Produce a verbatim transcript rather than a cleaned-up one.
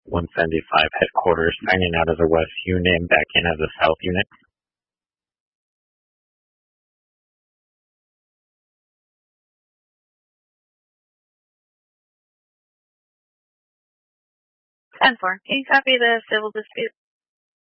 one seventy-five headquarters, signing out as a West unit and back in as a South unit. ten four. Can you copy the civil dispute?